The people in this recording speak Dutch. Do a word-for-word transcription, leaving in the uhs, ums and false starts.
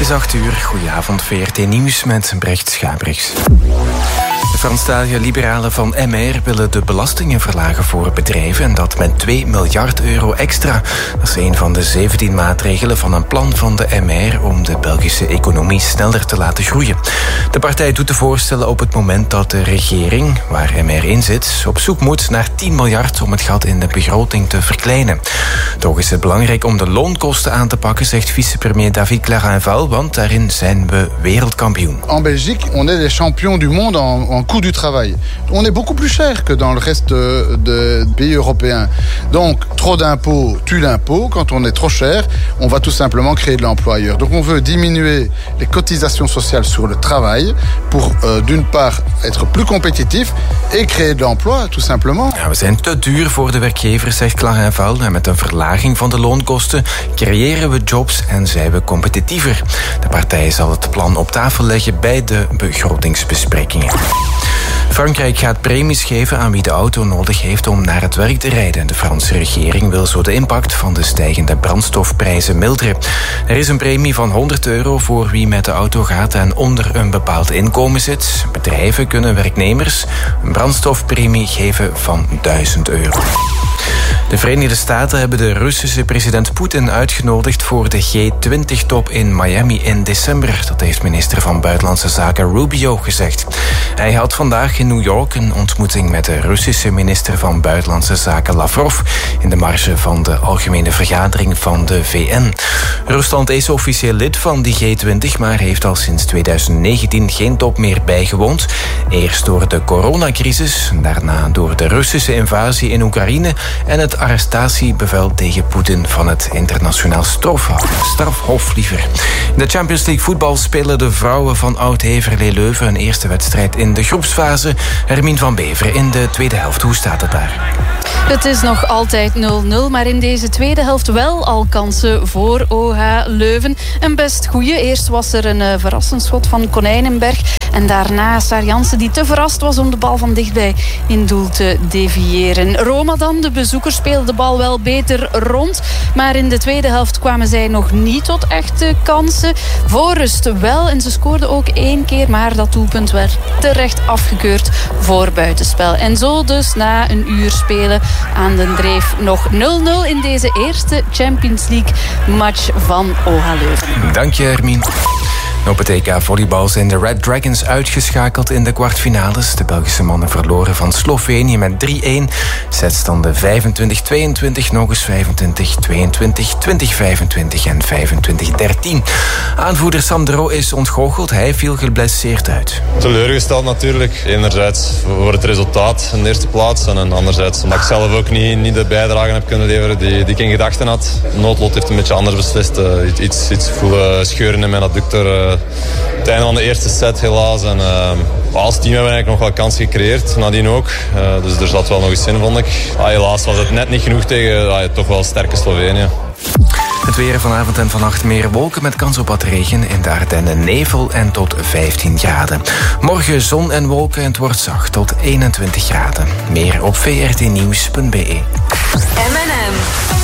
is acht uur. Goedenavond, V R T Nieuws met Brecht Schabriks. De Franstalige liberalen van M R willen de belastingen verlagen voor bedrijven en dat met twee miljard euro extra. Dat is een van de zeventien maatregelen van een plan van de M R om de Belgische economie sneller te laten groeien. De partij doet de voorstellen op het moment dat de regering, waar M R in zit, op zoek moet naar tien miljard om het gat in de begroting te verkleinen. Toch is het belangrijk om de loonkosten aan te pakken, zegt vicepremier David Clarinval, want daarin zijn we wereldkampioen. In Belgique, on est les champions du monde en, en coût du travail. On est beaucoup plus cher que dans le reste des pays européens. Donc, trop d'impôts tue l'impôt. Quand on est trop cher, on va tout simplement créer de l'emploi ailleurs. Donc, on veut diminuer les cotisations sociales sur le travail pour, euh, d'une part, être plus compétitif et créer de l'emploi, tout simplement. Ja, we zijn te duur voor de werkgevers, zegt Clarinval. En met een verlaging van de loonkosten creëren we jobs en zijn we competitiever. De partij zal het plan op tafel leggen bij de begrotingsbesprekingen. Frankrijk gaat premies geven aan wie de auto nodig heeft om naar het werk te rijden. De Franse regering wil zo de impact van de stijgende brandstofprijzen milderen. Er is een premie van honderd euro voor wie met de auto gaat en onder een bepaald inkomen zit. Bedrijven kunnen werknemers een brandstofpremie geven van duizend euro. De Verenigde Staten hebben de Russische president Poetin uitgenodigd voor de G twintig top in Miami in december. Dat heeft minister van Buitenlandse Zaken Rubio gezegd. Hij had vandaag in New York een ontmoeting met de Russische minister van Buitenlandse Zaken Lavrov in de marge van de Algemene Vergadering van de V N. Rusland is officieel lid van die G twintig, maar heeft al sinds tweeduizend negentien geen top meer bijgewoond. Eerst door de coronacrisis, daarna door de Russische invasie in Oekraïne en het arrestatiebevel tegen Poetin van het internationaal strafhof. strafhof liever. In de Champions League voetbal spelen de vrouwen van Oud-Heverlee Leuven een eerste wedstrijd in de groepsfase. Hermine van Beveren in de tweede helft. Hoe staat het daar? Het is nog altijd nul nul, maar in deze tweede helft wel al kansen voor O H Leuven. Een best goeie. Eerst was er een uh, verrassend schot van Konijnenberg. En daarna Sar Jansen, die te verrast was om de bal van dichtbij in doel te deviëren. Roma dan, de bezoekers speelden de bal wel beter rond. Maar in de tweede helft kwamen zij nog niet tot echte kansen. Voor rust wel. En ze scoorden ook één keer, maar dat doelpunt werd terecht afgekeurd voor buitenspel. En zo dus na een uur spelen aan de Dreef nog nul nul in deze eerste Champions League match van O H Leuven. Dank je, Hermine. Op het E K volleybal zijn de Red Dragons uitgeschakeld in de kwartfinales. De Belgische mannen verloren van Slovenië met drie-een. Setstanden vijfentwintig tweeëntwintig, nog eens vijfentwintig tweeëntwintig, twintig vijfentwintig en vijfentwintig dertien. Aanvoerder Sam de Roo is ontgoocheld. Hij viel geblesseerd uit. Teleurgesteld natuurlijk. Enerzijds voor het resultaat in de eerste plaats. En anderzijds omdat ik zelf ook niet, niet de bijdrage heb kunnen leveren die, die ik in gedachten had. Noodlot heeft een beetje anders beslist. Uh, iets, iets voelen scheuren in mijn adductor. Uh, het einde van de eerste set helaas. En, uh, als team hebben we eigenlijk nog wel kans gecreëerd. Nadien ook. Uh, dus er zat wel nog eens in, vond ik. Ah, helaas was het net niet genoeg tegen uh, toch wel sterke Slovenië. Het weer vanavond en vannacht meer wolken met kans op wat regen. In de Ardennen nevel en tot vijftien graden. Morgen zon en wolken en het wordt zacht tot eenentwintig graden. Meer op v r t nieuws punt b e. M en M.